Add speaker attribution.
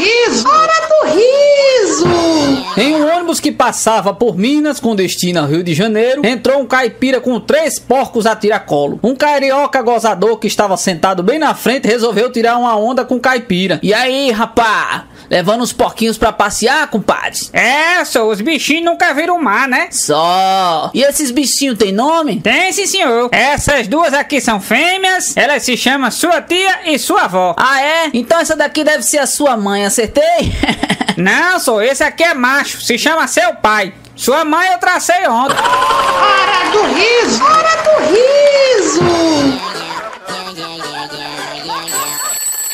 Speaker 1: riso! Hora do riso!
Speaker 2: Em um ônibus que passava por Minas com destino ao Rio de Janeiro, entrou um caipira com 3 porcos a tiracolo. Um carioca gozador que estava sentado bem na frente resolveu tirar uma onda com o caipira. E aí, rapá? Levando os porquinhos pra passear, compadre?
Speaker 3: É, só os bichinhos nunca viram o mar, né?
Speaker 2: Só. E esses bichinhos têm nome?
Speaker 3: Tem sim, senhor. Essas duas aqui são fêmeas. Elas se chamam sua tia e sua avó.
Speaker 2: Ah, é? Então essa daqui deve ser a sua mãe, acertei?
Speaker 3: Não, só esse aqui é macho. Se chama seu pai. Sua mãe eu tracei ontem.
Speaker 1: Hora do riso! Hora do riso!